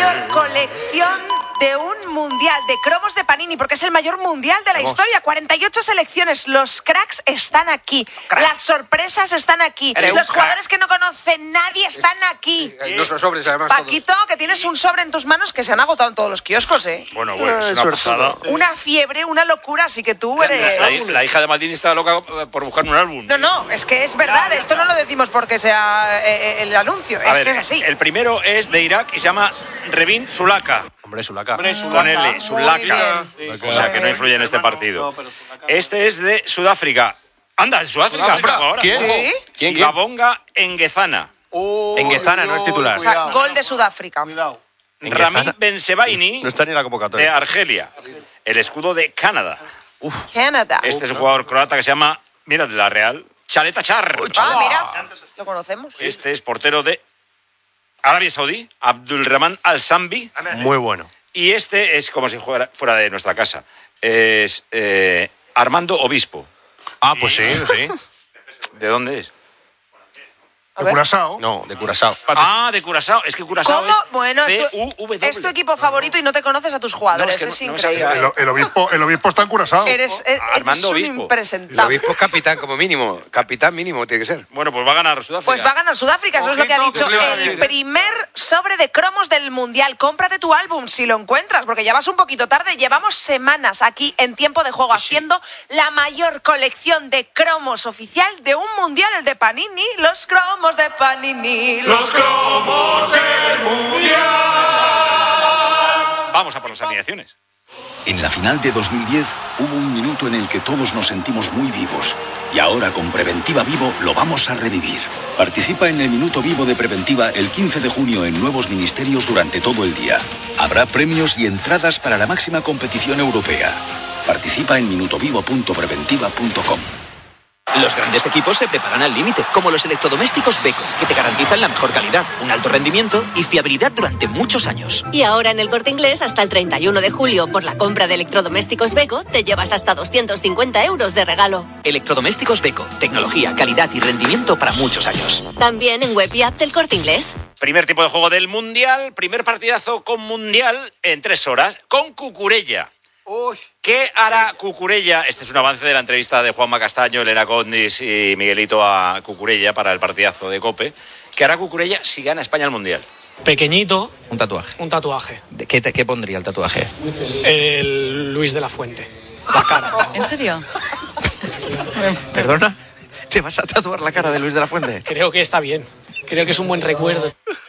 mayor colección de un mundial de cromos de Panini, porque es el mayor mundial de la historia. 48 selecciones. Los cracks están aquí. Las sorpresas están aquí. Los jugadores que no conoce nadie están aquí. Nuestros sobres, además. Paquito, todos. que tienes un sobre en tus manos que se han agotado en todos los kioscos, ¿eh? Bueno, es una pasada. Una fiebre, una locura, así que tú eres... La hija de Maldini estaba loca por buscar un álbum. No, es que es verdad. Esto no lo decimos porque sea el anuncio. A ver, que es así. el primero es de Irak y se llama Revin Sulaka. Hombre, Sulaka. Con L, Sulaka. O sea, que no influye en este partido. Este es de Sudáfrica. Anda, de Sudáfrica. Ahora. ¿Sí? Sivabonga Enguezana. Enguezana no es titular. O sea, gol de Sudáfrica. Rami Bensebaini No está ni en la de convocatoria. Argelia. El escudo de Canadá. Canadá. Este es un jugador croata que se llama, mira, de la Real, Chaleta Char. Ah, mira, lo conocemos. Este es portero de Arabia Saudí, Abdulrahman Al-Sambi. Muy bueno. Y este es como si fuera de nuestra casa. Es Armando Obispo. Ah, pues sí. ¿De dónde es? ¿De Curazao? No, de Curazao. Ah, de Curazao. Es que Curazao ¿Cómo? es Bueno, C-U-W. es tu equipo favorito y no te conoces a tus jugadores. No, es que es no me increíble. sabía. El obispo está en Curazao. Eres Armando un Obispo. El impresentable. obispo es capitán como mínimo. Capitán mínimo tiene que ser. Bueno, pues va a ganar Sudáfrica. Pues va a ganar Sudáfrica, eso es lo que ha Ojito, dicho. que le va a El decir, primer sobre de cromos del Mundial. Cómprate tu álbum si lo encuentras, porque ya vas un poquito tarde. Llevamos semanas aquí en Tiempo de Juego haciendo la mayor colección de cromos oficial de un Mundial, el de Panini. Los cromos de Panini. Los cromos del mundial. Vamos a por las alineaciones. En la final de 2010 hubo un minuto en el que todos nos sentimos muy vivos. Y ahora con Preventiva Vivo lo vamos a revivir. Participa en el Minuto Vivo de Preventiva el 15 de junio en nuevos ministerios durante todo el día. Habrá premios y entradas para la máxima competición europea. Participa en minutovivo.preventiva.com. Los grandes equipos se preparan al límite, como los electrodomésticos Beko, que te garantizan la mejor calidad, un alto rendimiento y fiabilidad durante muchos años. Y ahora en el Corte Inglés, hasta el 31 de julio, por la compra de electrodomésticos Beko, te llevas hasta 250 euros de regalo. Electrodomésticos Beko, tecnología, calidad y rendimiento para muchos años. También en web y app del Corte Inglés. Primer tipo de juego del Mundial, primer partidazo con Mundial en 3 horas, con Cucurella. ¿Qué hará Cucurella? Este es un avance de la entrevista de Juanma Castaño, Elena Condis y Miguelito a Cucurella para el partidazo de COPE. ¿Qué hará Cucurella si gana España el Mundial? Pequeñito. Un tatuaje. Un tatuaje. ¿Qué pondría el tatuaje? El Luis de la Fuente. La cara. ¿En serio? ¿Perdona? ¿Te vas a tatuar la cara de Luis de la Fuente? Creo que está bien. Creo que es un buen recuerdo.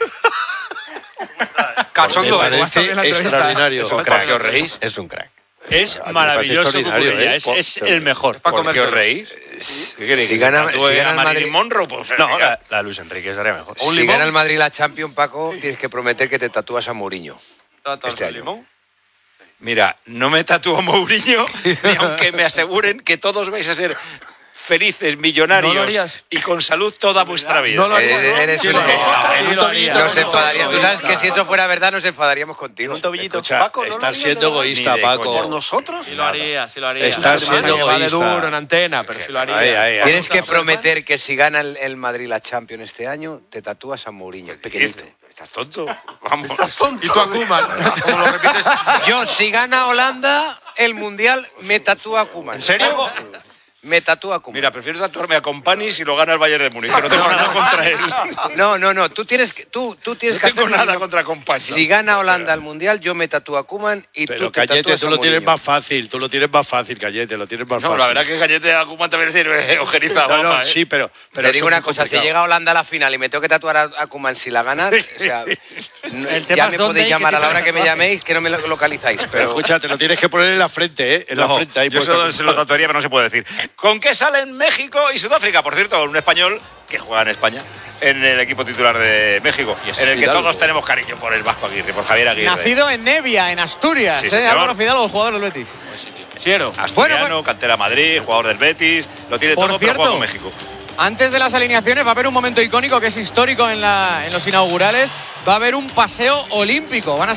Cachondo, Me parece extraordinario. ¿Es un crack? ¿Por qué os reís? Es un crack. Es maravilloso Cucurella, es el mejor. ¿Por qué os reís? ¿Qué queréis? Si gana Marilyn Madrid- Monroe, pues No, la de Luis Enrique estaría mejor. Si gana el Madrid la Champions, Paco, tienes que prometer que te tatúas a Mourinho. Este año. limón? Mira, no me tatúo Mourinho, ni aunque me aseguren que todos vais a ser felices, millonarios ¿No lo harías? y con salud toda vuestra vida. No lo harías, ¿no? Eres Sí un- lo haría, sí lo haría. Nos enfadaríamos. Tú sabes que si eso fuera verdad, nos enfadaríamos contigo. Un tobillito. Escucha, Paco, estás siendo egoísta, Ni de Paco. coña. ¿Por nosotros? Sí lo haría, sí lo haría. Estás Lo que pasa siendo es que vale egoísta. duro en antena, pero sí lo haría. Tienes que prometer que si gana el Madrid la Champions este año, te tatúas a Mourinho, pequeñito. ¿Estás tonto? Vamos. Estás tonto. ¿Y tú a Koeman? ¿Cómo lo repites? Yo, si gana Holanda el Mundial, me tatúo a Koeman. ¿En serio? Me tatúo a Koeman. Mira, prefiero tatuarme a Company si lo gana el Bayern de Múnich, que no tengo nada contra él. No. Tú tienes que No hacer tengo lo nada mismo. contra Company. Si gana Holanda el Mundial, yo me tatúo a Koeman y Pero tú te Cayete, tatúas tú a lo tienes Mourinho. más fácil, Cayete, lo tienes más No, fácil. la verdad que Gallete a Koeman también es ojeriza, No, guapa, ¿eh? sí, pero Te digo eso es una muy cosa, si complicado. llega Holanda a la final y me tengo que tatuar a Koeman si la gana, o sea, El tema ya es me dónde podéis y qué llamar a la tipo de hora que me tatuaje. llaméis, que no me localizáis. Pero Pero escucha, te lo tienes que poner en la frente, ¿eh? En la No, frente. Ahí yo puesto. eso se lo tatuaría, pero no se puede decir. ¿Con qué salen México y Sudáfrica? Por cierto, un español que juega en España, en el equipo titular de México, en el que Fidalgo. todos tenemos cariño por el Vasco Aguirre, por Javier Aguirre. Nacido en Nevia, en Asturias, Sí, señor. Álvaro Fidalgo, jugador del Betis. Siero. Asturiano, Bueno, cantera Madrid, jugador del Betis, lo tiene Por todo, pero juega cierto, con México. Antes de las alineaciones va a haber un momento icónico que es histórico en los inaugurales. Va a haber un paseo olímpico. Van a